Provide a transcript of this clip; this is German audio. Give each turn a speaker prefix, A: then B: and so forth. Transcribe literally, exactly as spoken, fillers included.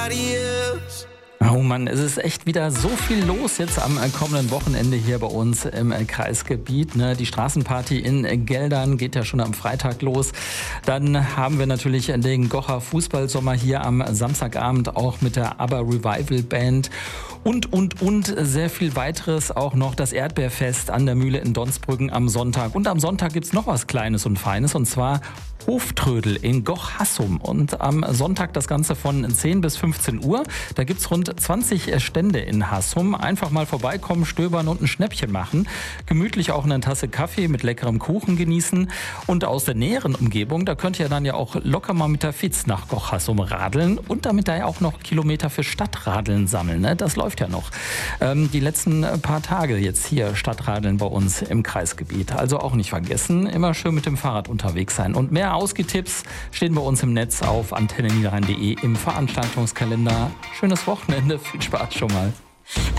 A: Oh Mann, es ist echt wieder so viel los jetzt am kommenden Wochenende hier bei uns im Kreisgebiet. Ne? Die Straßenparty in Geldern geht ja schon am Freitag los. Dann haben wir natürlich den Gocher Fußballsommer hier am Samstagabend auch mit der ABBA Revival Band. Und, und, und sehr viel weiteres, auch noch das Erdbeerfest an der Mühle in Donsbrücken am Sonntag. Und am Sonntag gibt's noch was Kleines und Feines, und zwar Hoftrödel in Goch-Hassum. Und am Sonntag das Ganze von zehn bis fünfzehn Uhr. Da gibt's rund zwanzig Stände in Hassum. Einfach mal vorbeikommen, stöbern und ein Schnäppchen machen. Gemütlich auch eine Tasse Kaffee mit leckerem Kuchen genießen. Und aus der näheren Umgebung, da könnt ihr dann ja auch locker mal mit der Fitz nach Goch-Hassum radeln. Und damit da ja auch noch Kilometer für Stadtradeln sammeln. Ne? Das läuft ja noch. Ähm, die letzten paar Tage jetzt hier Stadtradeln bei uns im Kreisgebiet. Also auch nicht vergessen, immer schön mit dem Fahrrad unterwegs sein. Und mehr Ausgehtipps stehen bei uns im Netz auf antenne niederrhein punkt de im Veranstaltungskalender. Schönes Wochenende, viel Spaß schon mal.